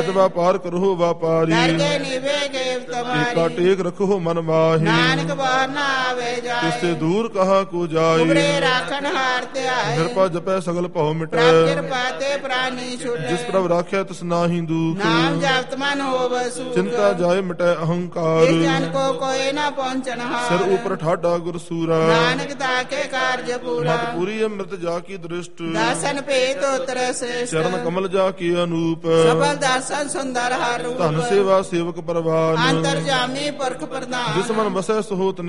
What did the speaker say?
ਵਪਾਰ ਕਰੋ ਵਪਾਰੀ ਦਰਗੇ ਨੀਵੇ ਗੇਵ ਏਕਾ ਤਮਾਰੀ ਟੇਕ ਰਖੋ ਮਨ ਮਾਹੀ ਨਾਨਕ ਬਾਹਰ ਨਾ ਆਵੇ ਜਾਏ ਤਿਸਤੇ ਦੂਰ ਕਹਾ ਕੋ ਜਾਈ ਉਬਰੇ ਰਾਖਣ ਹਾਰ ਤੇ ਆਏ ਨਿਰਪਾ ਜਪੈ ਸਗਲ ਭਉ ਮਿਟੈ ਪ੍ਰਭ ਕਿਰਪਾ ਤੇ ਪ੍ਰਾਨੀ ਛੁਟੈ ਜਿਸ ਪ੍ਰਭ ਰਾਖਿਆ ਤਿਸ ਨਾਹੀ ਦੁਖ ਨਾਮ ਜਪਤ ਮਨ ਹੋਵ ਸੁਖ ਚਿੰਤਾ ਜਾਏ ਮਿਟੈ ਅਹੰਕਾਰ ਇਹ ਜਨ ਕੋ ਕੋਈ ਨਾ ਪਹੁੰਚਣ ਹਾਰ ਸਿਰ ਉਪਰ ਠਾਡਾ ਗੁਰ ਸੂਰਾ ਨਾਨਕ ਤਾਕੇ ਕਾਰਜ ਪੂਰਾ ਮਤ ਪੂਰੀ ਅੰਮ੍ਰਿਤ ਜਾ ਕੀ ਦ੍ਰਿਸ਼ਟ ਦਾਸਨ ਭੇਤ ਉਤਰ ਸ੍ਰੇਸ਼ਟ ਚਰਨ ਕਮਲ ਜਾ ਕੀ ਅਨੂਪ ਸਫਲ ਦਰਸ਼ਨ ਸੁੰਦਰ ਹਰ ਰੂਪ ਧਨ ਸੇਵਾ ਸੇਵਕ ਪਰਵਾਨ ਅੰਤਰ ਜਾਮੀ ਪੁਰਖ ਪ੍ਰਧਾਨ ਜਿਸ ਮਨ ਵਸੈ ਸੋਹਤ